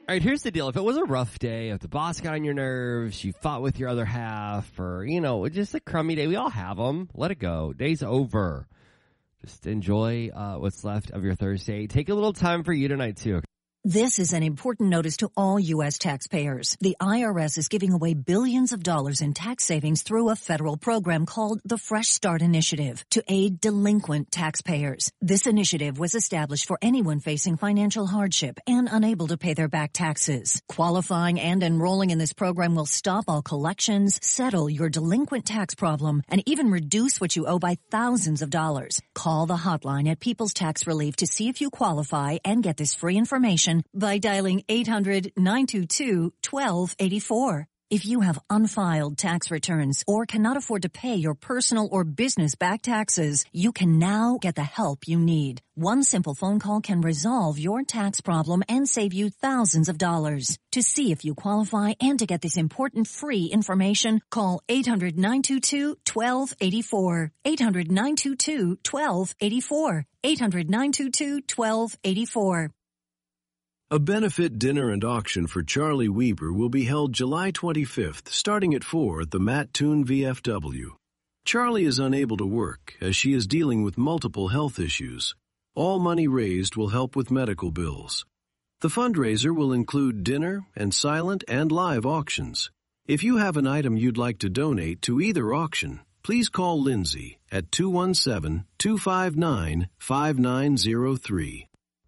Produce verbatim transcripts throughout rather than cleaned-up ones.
All right, here's the deal. If it was a rough day, if the boss got on your nerves, you fought with your other half, or, you know, just a crummy day, we all have them. Let it go. Day's over. Just enjoy uh, what's left of your Thursday. Take a little time for you tonight, too. This is an important notice to all U S taxpayers. The I R S is giving away billions of dollars in tax savings through a federal program called the Fresh Start Initiative to aid delinquent taxpayers. This initiative was established for anyone facing financial hardship and unable to pay their back taxes. Qualifying and enrolling in this program will stop all collections, settle your delinquent tax problem, and even reduce what you owe by thousands of dollars. Call the hotline at People's Tax Relief to see if you qualify and get this free information by dialing eight hundred, nine two two, one two eight four. If you have unfiled tax returns or cannot afford to pay your personal or business back taxes, you can now get the help you need. One simple phone call can resolve your tax problem and save you thousands of dollars. To see if you qualify and to get this important free information, call eight hundred, nine two two, one two eight four. eight hundred, nine two two, one two eight four. eight hundred, nine two two, one two eight four. A benefit dinner and auction for Charlie Weber will be held July twenty-fifth, starting at four at the Matt Toon V F W. Charlie is unable to work as she is dealing with multiple health issues. All money raised will help with medical bills. The fundraiser will include dinner and silent and live auctions. If you have an item you'd like to donate to either auction, please call Lindsay at two one seven, two five nine, five nine zero three.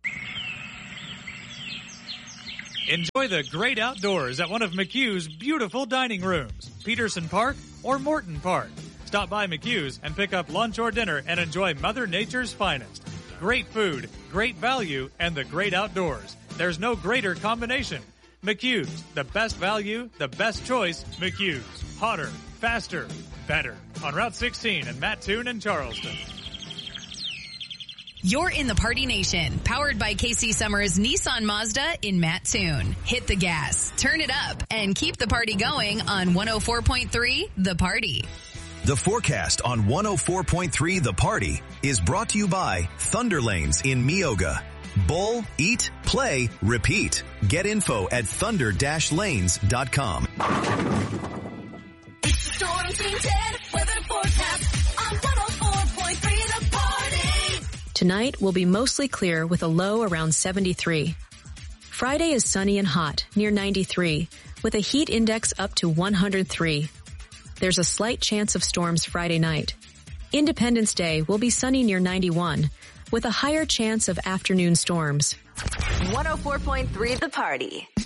Enjoy the great outdoors at one of McHugh's beautiful dining rooms, Peterson Park or Morton Park. Stop by McHugh's and pick up lunch or dinner and enjoy Mother Nature's finest. Great food, great value, and the great outdoors. There's no greater combination. McHugh's, the best value, the best choice, McHugh's. Hotter, faster, better. On Route sixteen in Mattoon and Charleston. You're in the Party Nation, powered by Casey Summers Nissan Mazda in Mattoon. Hit the gas, turn it up, and keep the party going on one oh four point three The Party. The forecast on one oh four point three The Party is brought to you by Thunder Lanes in Meoga. Bowl, eat, play, repeat. Get info at thunder dash lanes dot com. It's the Storm Team ten weather forecast on one oh four point three The Party. Tonight will be mostly clear with a low around seventy-three. Friday is sunny and hot, near ninety-three, with a heat index up to one hundred three. There's a slight chance of storms Friday night. Independence Day will be sunny near ninety-one, with a higher chance of afternoon storms. one oh four point three The Party.